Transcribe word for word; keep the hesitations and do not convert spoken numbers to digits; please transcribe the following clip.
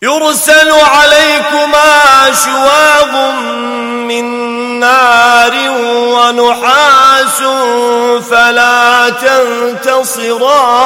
يرسل عليكما شواظ من نار ونحاس فلا تنتصران